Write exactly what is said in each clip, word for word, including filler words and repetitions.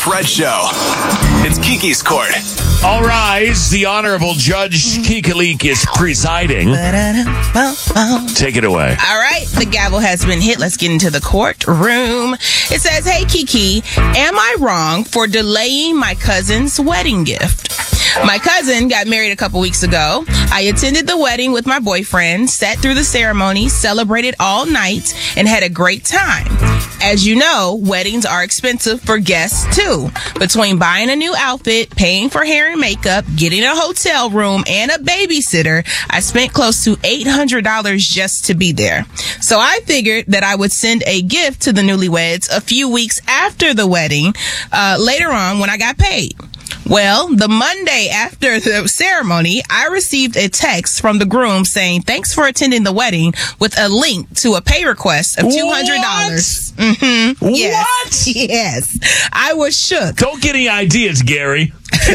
Fred Show. It's Kiki's Court. All rise. The Honorable Judge Kiki Leak is presiding. Take it away. All right. The gavel has been hit. Let's get into the courtroom. It says, hey, Kiki, am I wrong for delaying my cousin's wedding gift? My cousin got married a couple weeks ago. I attended the wedding with my boyfriend, sat through the ceremony, celebrated all night, and had a great time. As you know, weddings are expensive for guests, too. Between buying a new outfit, paying for hair and makeup, getting a hotel room, and a babysitter, I spent close to eight hundred dollars just to be there. So I figured that I would send a gift to the newlyweds a few weeks after the wedding, uh, later on when I got paid. Well, the Monday after the ceremony, I received a text from the groom saying, thanks for attending the wedding, with a link to a pay request of two hundred dollars. What? Mm-hmm. Yes. What? Yes. I was shook. Don't get any ideas, Gary.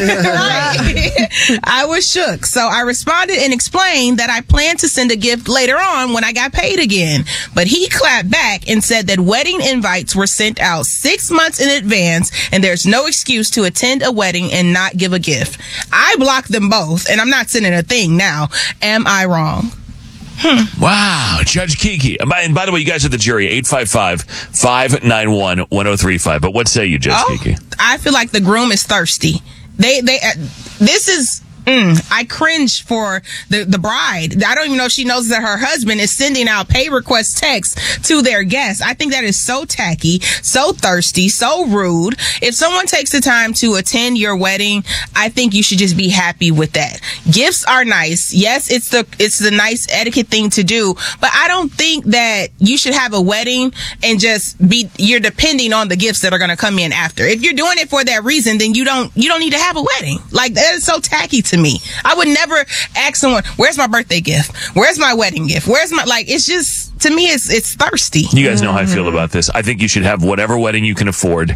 I was shook. So I responded and explained that I planned to send a gift later on when I got paid again. But he clapped back and said that wedding invites were sent out six months in advance and there's no excuse to attend a wedding and not give a gift. I blocked them both and I'm not sending a thing now. Am I wrong? Hmm. Wow, Judge Kiki. And by, and by the way, you guys are the jury, eight five five, five nine one, one oh three five. But what say you, Judge oh, Kiki? I feel like the groom is thirsty. They, they, uh, this is, mm, I cringe for the, the bride. I don't even know if she knows that her husband is sending out pay request texts to their guests. I think that is so tacky, so thirsty, so rude. If someone takes the time to attend your wedding, I think you should just be happy with that. Gifts are nice. Yes, it's the, it's the nice etiquette thing to do, but I don't think that you should have a wedding and just be, you're depending on the gifts that are going to come in after. If you're doing it for that reason, then you don't, you don't need to have a wedding. Like, that is so tacky to me. I would never ask someone, where's my birthday gift? Where's my wedding gift? Where's my, like, it's just, to me, it's, it's thirsty. You guys know how I feel about this. I think you should have whatever wedding you can afford,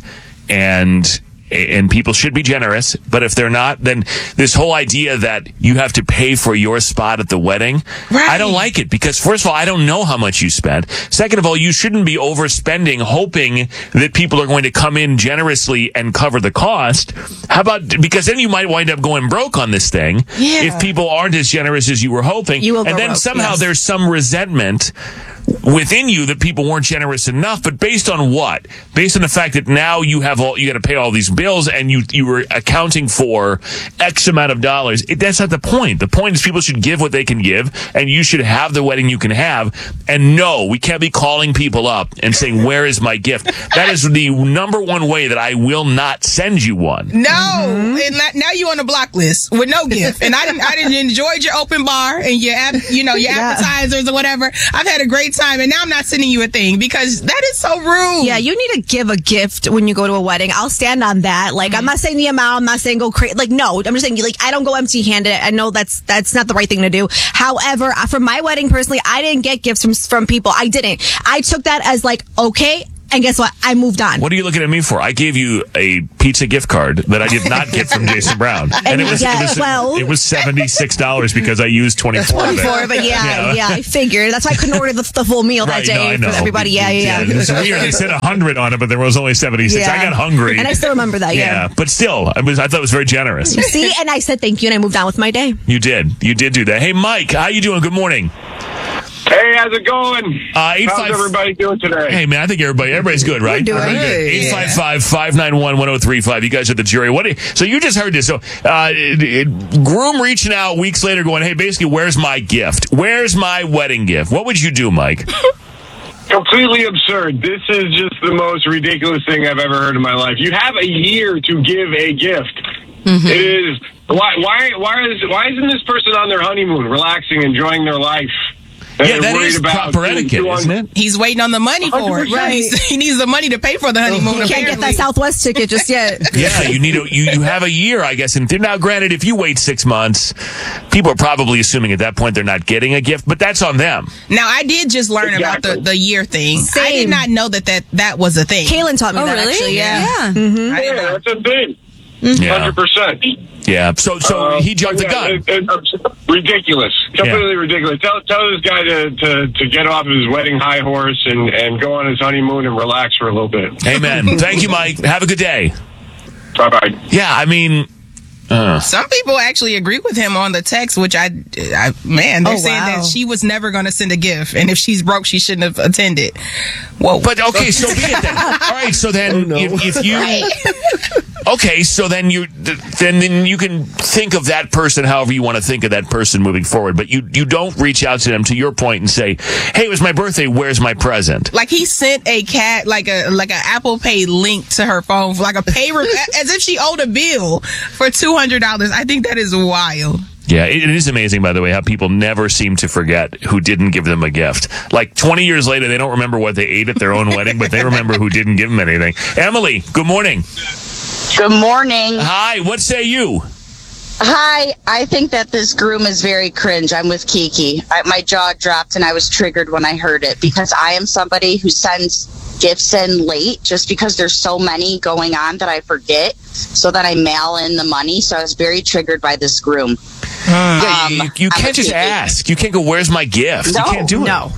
and and people should be generous, but if they're not, then this whole idea that you have to pay for your spot at the wedding, right. I don't like it, because first of all, I don't know how much you spent. Second of all, you shouldn't be overspending hoping that people are going to come in generously and cover the cost. How about, because then you might wind up going broke on this thing yeah. if people aren't as generous as you were hoping. You will and go then broke, somehow yes. there's some resentment within you that people weren't generous enough, but based on what? Based on the fact that now you have all, you got to pay all these bills and you, you were accounting for X amount of dollars. It, that's not the point. The point is people should give what they can give, and you should have the wedding you can have. And no, we can't be calling people up and saying, where is my gift? That is the number one way that I will not send you one. No. Mm-hmm. And now you're on the block list with no gift. And I didn't, I didn't enjoy your open bar and your, you know, your yeah. appetizers or whatever. I've had a great time, and now I'm not sending you a thing, because that is so rude. Yeah, you need to give a gift when you go to a wedding. I'll stand on that. Like, mm-hmm. I'm not saying the amount. I'm not saying go crazy. Like, no, I'm just saying, like, I don't go empty-handed. I know that's that's not the right thing to do. However, for my wedding, personally, I didn't get gifts from from people. I didn't. I took that as like, okay. And guess what? I moved on. What are you looking at me for? I gave you a pizza gift card that I did not get from Jason Brown. And, and it was, yeah, it was, well, it was seventy-six dollars because I used twenty-four of it. twenty-four, but yeah, yeah, yeah, I figured. That's why I couldn't order the, the full meal right, that day no, for everybody. Yeah, yeah, yeah. It was weird. They said one hundred on it, but there was only seventy-six. Yeah. I got hungry. And I still remember that, yeah. Yeah, but still, I, was, I thought it was very generous. See, and I said thank you, and I moved on with my day. You did. You did do that. Hey, Mike, how you doing? Good morning. Hey, how's it going? Uh, eight, how's five, everybody doing today? Hey, man, I think everybody everybody's good, right? We're doing good. eight five five, five nine one, one oh three five. You guys are the jury. What? Do you, so you just heard this. So, uh, it, it, groom reaching out weeks later going, hey, basically, where's my gift? Where's my wedding gift? What would you do, Mike? Completely absurd. This is just the most ridiculous thing I've ever heard in my life. You have a year to give a gift. Mm-hmm. It is why why why is why isn't this person on their honeymoon, relaxing, enjoying their life? Yeah, that is proper etiquette, isn't it? He's waiting on the money for it. Right. He needs the money to pay for the honeymoon. You can't get that Southwest ticket just yet. Yeah, you need a, you, you have a year, I guess. And now, granted, if you wait six months, people are probably assuming at that point they're not getting a gift, but that's on them. Now, I did just learn exactly. about the, the year thing. Same. I did not know that that, that was a thing. Kaylin taught me oh, that, really? actually. Yeah. Yeah. Mm-hmm. Yeah, that's a thing. Yeah. one hundred percent. Yeah, so so uh, he jumped yeah, the gun. It, it, ridiculous. Completely yeah. ridiculous. Tell, tell this guy to, to, to get off his wedding high horse and, and go on his honeymoon and relax for a little bit. Amen. Thank you, Mike. Have a good day. Bye-bye. Yeah, I mean... Uh. Some people actually agree with him on the text, which I, I man, they're Oh, saying wow. that she was never going to send a gift, and if she's broke, she shouldn't have attended. Whoa. But okay, so be it then. All right, so then Oh, no. if, if you... Okay, so then you then, then you can think of that person however you want to think of that person moving forward, but you, you don't reach out to them, to your point, and say, hey, it was my birthday, where's my present? Like he sent a cat, like a like an Apple Pay link to her phone, like a pay, re- as if she owed a bill for two hundred dollars. I think that is wild. Yeah, it, it is amazing, by the way, how people never seem to forget who didn't give them a gift. Like twenty years later, they don't remember what they ate at their own wedding, but they remember who didn't give them anything. Emily, good morning. Good morning. Hi, what say you? Hi. I think that this groom is very cringe. I'm with Kiki. I, my jaw dropped and I was triggered when I heard it because I am somebody who sends gifts in late just because there's so many going on that I forget. So that I mail in the money. So I was very triggered by this groom. Yeah, you, Um, you I'm can't with just Kiki. ask. You can't go, where's my gift? No, you can't do it. No.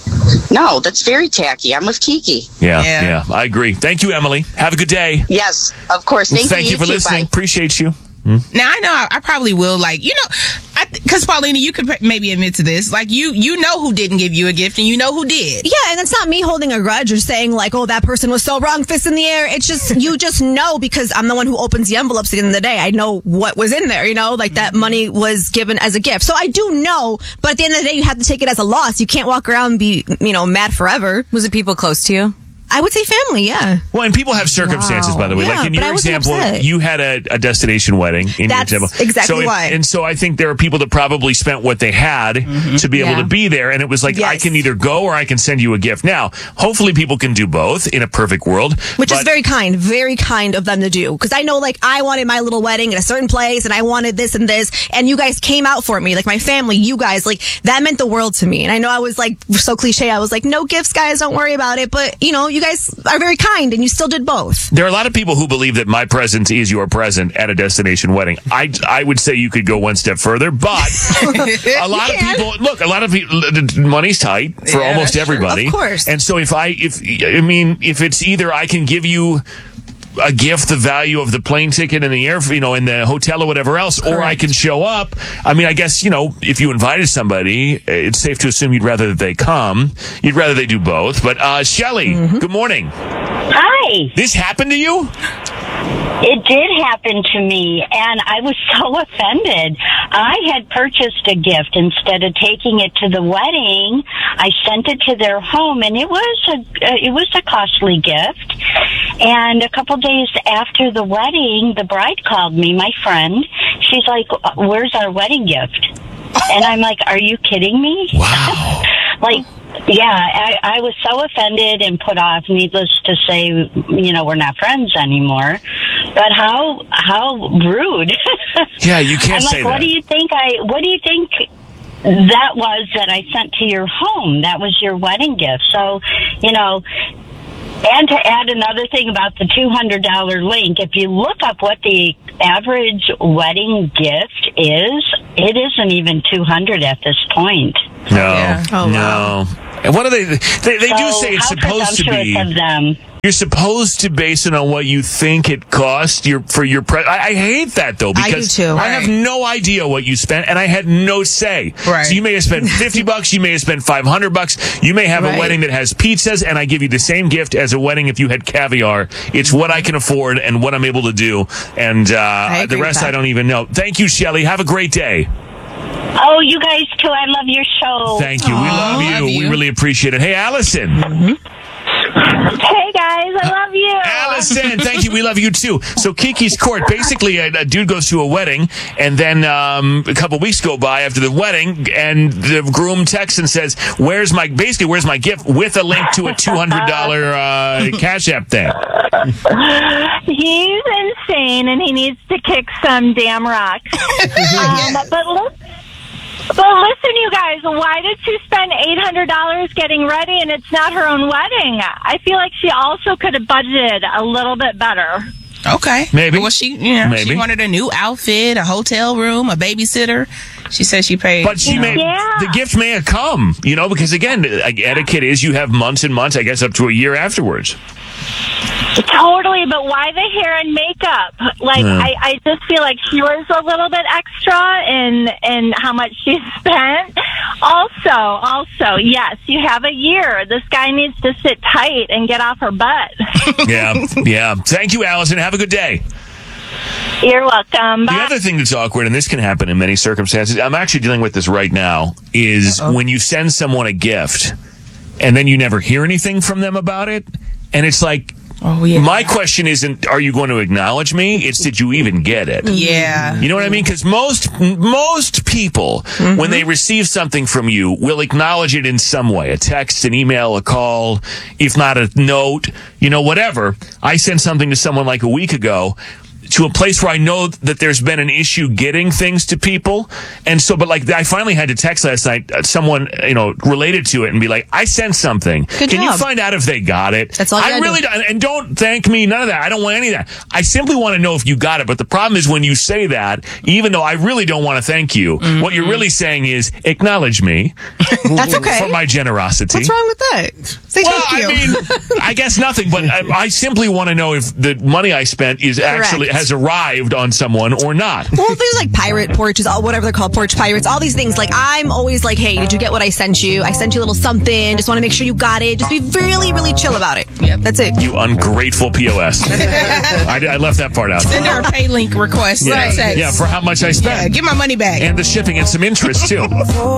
No, that's very tacky. I'm with Kiki. Yeah, Yeah. yeah, I agree. Thank you, Emily. Have a good day. Yes, of course. Thank, Thank you, for too. listening. Bye. Appreciate you. Now I know I, I probably will, like, you know, because Paulina, you could p- maybe admit to this, like you you know who didn't give you a gift and you know who did. Yeah, and it's not me holding a grudge or saying like, oh, that person was so wrong, fist in the air. It's just, you just know because I'm the one who opens the envelopes at the end of the day. I know what was in there, you know, like that money was given as a gift. So I do know, but at the end of the day, you have to take it as a loss. You can't walk around and be, you know, mad forever. Was it people close to you? I would say family, yeah. Well, and people have circumstances, Wow. by the way. Yeah, like in but your I wasn't example, upset. you had a, a destination wedding. In That's your example. exactly so if- why. And so I think there are people that probably spent what they had to be able Yeah. to be there. And it was like, Yes. I can either go or I can send you a gift. Now, hopefully people can do both in a perfect world. Which is but- very kind, very kind of them to do. Because I know, like, I wanted my little wedding in a certain place, and I wanted this and this, and you guys came out for me, like my family, you guys, like that meant the world to me. And I know I was like so cliche. I was like, no gifts, guys, don't worry about it. But you know, you guys are very kind, and you still did both. There are a lot of people who believe that my present is your present at a destination wedding. I, I would say you could go one step further, but a lot of people, look, a lot of people, the money's tight for Yeah, almost that's true. everybody. Of course. And so if I, if, I mean, if it's either I can give you a gift, the value of the plane ticket and the air, you know, in the hotel or whatever else, or I can show up. I mean, I guess, you know, if you invited somebody, it's safe to assume you'd rather that they come. You'd rather they do both. But, uh, Shelley, good morning. Hi. This happened to you? It did happen to me, and I was so offended. I had purchased a gift. Instead of taking it to the wedding, I sent it to their home, and it was a uh, it was a costly gift. And a couple days after the wedding, the bride called me, my friend. She's like, "Where's our wedding gift?" And I'm like, "Are you kidding me?" Wow. Like, yeah, I, I was so offended and put off. Needless to say, you know, we're not friends anymore. But how how rude! Yeah, you can't I'm like, say what that. do you think? I what do you think that was that I sent to your home? That was your wedding gift. So, you know. And to add another thing about the two hundred dollars link, if you look up what the average wedding gift is, it isn't even two hundred dollars at this point. No, Yeah. Oh, no. wow. And what do they? They, they do So say it's how supposed to presumptuous be. of them. You're supposed to base it on what you think it cost your for your. Pre- I, I hate that though I do because too. I have no idea what you spent, and I had no say. Right. So you may have spent fifty bucks, you may have spent five hundred bucks, you may have Right. a wedding that has pizzas, and I give you the same gift as a wedding if you had caviar. It's what I can afford and what I'm able to do, and uh, agree the with rest that. I don't even know. Thank you, Shelley. Have a great day. Oh, you guys too. I love your show. Thank you. we Aw, love you. love you. We really appreciate it. Hey, Allison. Hey guys, I love you. Allison, thank you. We love you too. So Kiki's Court, basically a, a dude goes to a wedding, and then um, a couple weeks go by after the wedding, and the groom texts and says, where's my, basically, where's my gift, with a link to a two hundred dollars uh, Cash App thing. He's insane, and he needs to kick some damn rocks. um, but look. But listen, you guys, why did she spend eight hundred dollars getting ready and it's not her own wedding? I feel like she also could have budgeted a little bit better. Okay. Maybe. Well, she, you know, Maybe. she wanted a new outfit, a hotel room, a babysitter. She said she paid. But she you know. may, Yeah. the gift may have come, you know, because again, etiquette is you have months and months, I guess up to a year afterwards. Totally, but why the hair and makeup? Like, Yeah. I, I just feel like she was a little bit extra in in how much she spent. Also, also, yes, you have a year. This guy needs to sit tight and get off her butt. Yeah, yeah. Thank you, Allison. Have a good day. You're welcome. The Bye. other thing that's awkward, and this can happen in many circumstances, I'm actually dealing with this right now, is Uh-oh. when you send someone a gift and then you never hear anything from them about it, and it's like, oh, yeah. My question isn't, are you going to acknowledge me? It's, did you even get it? Yeah. You know what I mean? Because most, most people, mm-hmm. when they receive something from you, will acknowledge it in some way. A text, an email, a call, if not a note, you know, whatever. I sent something to someone like a week ago, to a place where I know that there's been an issue getting things to people. And so, but like, I finally had to text last night, uh, someone, you know, related to it and be like, I sent something. Good Can job. you find out if they got it? That's all you I really do. don't, and don't thank me, none of that. I don't want any of that. I simply want to know if you got it. But the problem is when you say that, even though I really don't want to thank you, mm-hmm. what you're really saying is acknowledge me. That's okay. For my generosity. What's wrong with that? Say well, thank you. I mean, I guess nothing, but I, I simply want to know if the money I spent is Correct. actually, has arrived on someone or not. Well, things like pirate porches, all whatever they're called, porch pirates, all these things. Like, I'm always like, hey, did you get what I sent you? I sent you a little something. Just want to make sure you got it. Just be really, really chill about it. Yep. That's it. You ungrateful P O S. I, I left that part out. Send her a pay link request. Yeah, Right. yeah, for how much I spent. Yeah, get my money back. And the shipping and some interest, too.